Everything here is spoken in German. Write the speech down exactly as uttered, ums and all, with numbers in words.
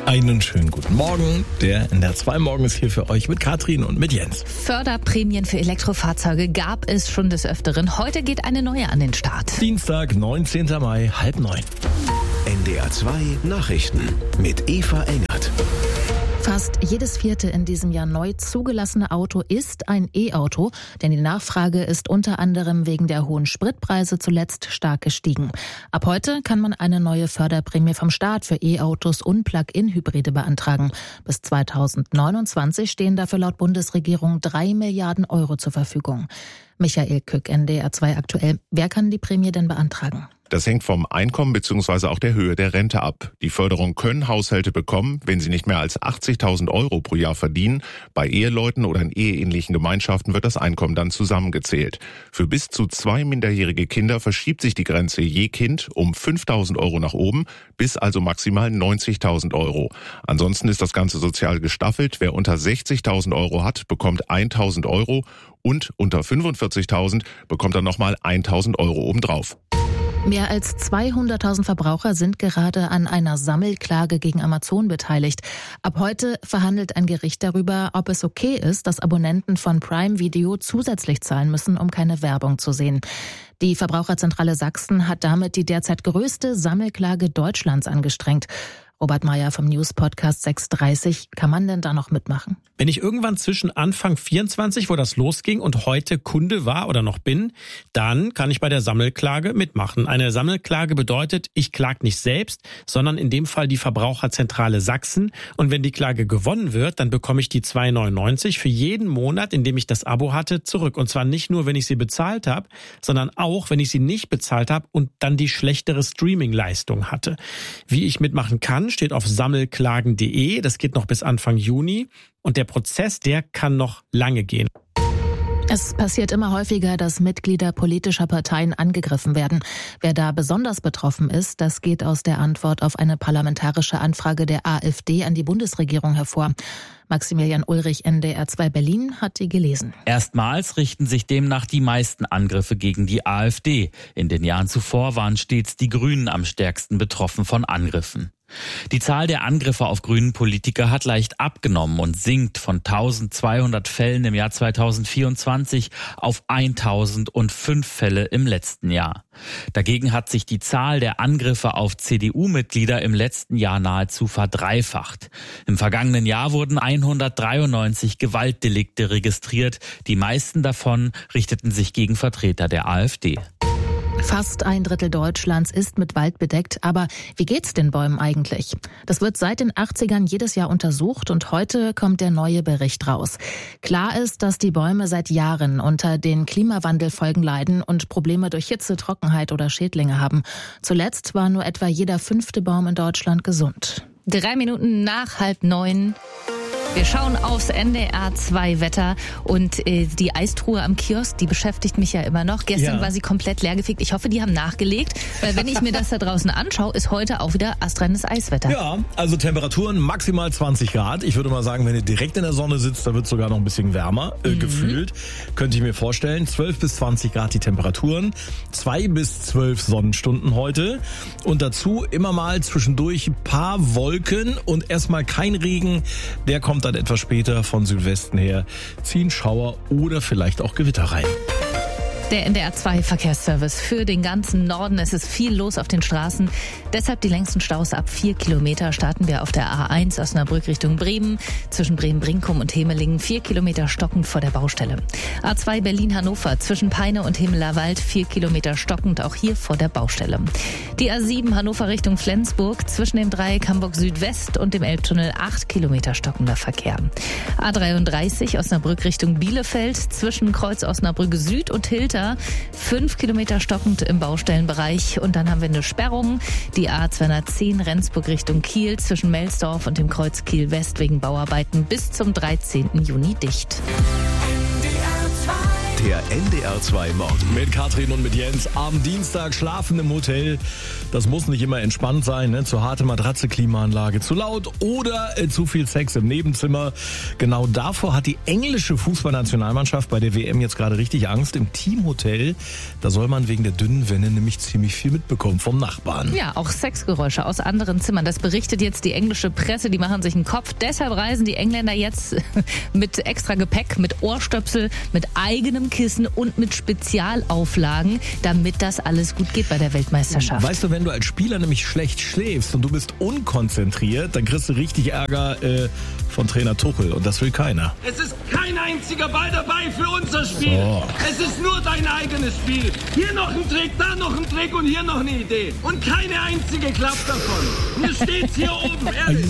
Einen schönen guten Morgen. Der N D R zwei Morgen ist hier für euch mit Katrin und mit Jens. Förderprämien für Elektrofahrzeuge gab es schon des Öfteren. Heute geht eine neue an den Start. Dienstag, neunzehnten Mai, halb neun. N D R zwei Nachrichten mit Eva Engert. Fast jedes vierte in diesem Jahr neu zugelassene Auto ist ein E-Auto, denn die Nachfrage ist unter anderem wegen der hohen Spritpreise zuletzt stark gestiegen. Ab heute kann man eine neue Förderprämie vom Staat für E-Autos und Plug-in-Hybride beantragen. Bis zweitausendneunundzwanzig stehen dafür laut Bundesregierung drei Milliarden Euro zur Verfügung. Michael Kück, N D R zwei aktuell. Wer kann die Prämie denn beantragen? Das hängt vom Einkommen bzw. auch der Höhe der Rente ab. Die Förderung können Haushalte bekommen, wenn sie nicht mehr als achtzigtausend Euro pro Jahr verdienen. Bei Eheleuten oder in eheähnlichen Gemeinschaften wird das Einkommen dann zusammengezählt. Für bis zu zwei minderjährige Kinder verschiebt sich die Grenze je Kind um fünftausend Euro nach oben, bis also maximal neunzigtausend Euro. Ansonsten ist das Ganze sozial gestaffelt. Wer unter sechzigtausend Euro hat, bekommt tausend Euro und unter fünfundvierzigtausend bekommt er nochmal tausend Euro obendrauf. Mehr als zweihunderttausend Verbraucher sind gerade an einer Sammelklage gegen Amazon beteiligt. Ab heute verhandelt ein Gericht darüber, ob es okay ist, dass Abonnenten von Prime Video zusätzlich zahlen müssen, um keine Werbung zu sehen. Die Verbraucherzentrale Sachsen hat damit die derzeit größte Sammelklage Deutschlands angestrengt. Robert Meyer vom News-Podcast sechs Uhr dreißig. Kann man denn da noch mitmachen? Wenn ich irgendwann zwischen Anfang vierundzwanzig, wo das losging, und heute Kunde war oder noch bin, dann kann ich bei der Sammelklage mitmachen. Eine Sammelklage bedeutet, ich klage nicht selbst, sondern in dem Fall die Verbraucherzentrale Sachsen. Und wenn die Klage gewonnen wird, dann bekomme ich die zwei neunundneunzig für jeden Monat, in dem ich das Abo hatte, zurück. Und zwar nicht nur, wenn ich sie bezahlt habe, sondern auch, wenn ich sie nicht bezahlt habe und dann die schlechtere Streaming-Leistung hatte. Wie ich mitmachen kann, steht auf sammelklagen punkt de. Das geht noch bis Anfang Juni. Und der Prozess, der kann noch lange gehen. Es passiert immer häufiger, dass Mitglieder politischer Parteien angegriffen werden. Wer da besonders betroffen ist, das geht aus der Antwort auf eine parlamentarische Anfrage der AfD an die Bundesregierung hervor. Maximilian Ulrich, N D R zwei Berlin, hat die gelesen. Erstmals richten sich demnach die meisten Angriffe gegen die AfD. In den Jahren zuvor waren stets die Grünen am stärksten betroffen von Angriffen. Die Zahl der Angriffe auf grünen Politiker hat leicht abgenommen und sinkt von eintausendzweihundert Fällen im Jahr zweitausendvierundzwanzig auf eintausendfünf Fälle im letzten Jahr. Dagegen hat sich die Zahl der Angriffe auf C D U-Mitglieder im letzten Jahr nahezu verdreifacht. Im vergangenen Jahr wurden hundertdreiundneunzig Gewaltdelikte registriert. Die meisten davon richteten sich gegen Vertreter der AfD. Fast ein Drittel Deutschlands ist mit Wald bedeckt. Aber wie geht's den Bäumen eigentlich? Das wird seit den achtzigern jedes Jahr untersucht und heute kommt der neue Bericht raus. Klar ist, dass die Bäume seit Jahren unter den Klimawandelfolgen leiden und Probleme durch Hitze, Trockenheit oder Schädlinge haben. Zuletzt war nur etwa jeder fünfte Baum in Deutschland gesund. Drei Minuten nach halb neun. Wir schauen aufs N D R zwei Wetter und äh, die Eistruhe am Kiosk, die beschäftigt mich ja immer noch. Gestern Ja. war sie komplett leergefegt. Ich hoffe, die haben nachgelegt, weil wenn ich mir das da draußen anschaue, ist heute auch wieder astreines Eiswetter. Ja, also Temperaturen maximal zwanzig Grad. Ich würde mal sagen, wenn ihr direkt in der Sonne sitzt, da wird es sogar noch ein bisschen wärmer äh, Mhm. gefühlt. Könnte ich mir vorstellen. zwölf bis zwanzig Grad die Temperaturen. zwei bis zwölf Sonnenstunden heute. Und dazu immer mal zwischendurch ein paar Wolken und erstmal kein Regen. Der kommt dann etwas später von Südwesten her. Ziehen Schauer oder vielleicht auch Gewitter rein. Der N D R zwei Verkehrsservice für den ganzen Norden. Es ist viel los auf den Straßen. Deshalb die längsten Staus ab vier Kilometer. Starten wir auf der A eins Osnabrück Richtung Bremen. Zwischen Bremen-Brinkum und Hemelingen vier Kilometer stockend vor der Baustelle. A zwei Berlin-Hannover zwischen Peine und Himmelerwald vier Kilometer stockend, auch hier vor der Baustelle. Die A sieben Hannover Richtung Flensburg zwischen dem Dreieck Hamburg Südwest und dem Elbtunnel acht Kilometer stockender Verkehr. A dreiunddreißig Osnabrück Richtung Bielefeld zwischen Kreuz Osnabrück Süd und Hilter fünf Kilometer stockend im Baustellenbereich. Und dann haben wir eine Sperrung. Die A zweihundertzehn Rendsburg Richtung Kiel zwischen Melsdorf und dem Kreuz Kiel West wegen Bauarbeiten bis zum dreizehnten Juni dicht. Der N D R zwei Morgen. Mit Katrin und mit Jens am Dienstag schlafen im Hotel. Das muss nicht immer entspannt sein, ne? Zu harte Matratze, Klimaanlage, zu laut oder äh, zu viel Sex im Nebenzimmer. Genau davor hat die englische Fußballnationalmannschaft bei der W M jetzt gerade richtig Angst. Im Teamhotel, da soll man wegen der dünnen Wände nämlich ziemlich viel mitbekommen vom Nachbarn. Ja, auch Sexgeräusche aus anderen Zimmern. Das berichtet jetzt die englische Presse. Die machen sich einen Kopf. Deshalb reisen die Engländer jetzt mit extra Gepäck, mit Ohrstöpsel, mit eigenem Kissen und mit Spezialauflagen, damit das alles gut geht bei der Weltmeisterschaft. Weißt du, wenn du als Spieler nämlich schlecht schläfst und du bist unkonzentriert, dann kriegst du richtig Ärger äh, von Trainer Tuchel und das will keiner. Es ist kein einziger Ball dabei für unser Spiel. So. Es ist nur dein eigenes Spiel. Hier noch ein Trick, da noch ein Trick und hier noch eine Idee. Und keine einzige klappt davon. Mir steht's hier oben, ehrlich.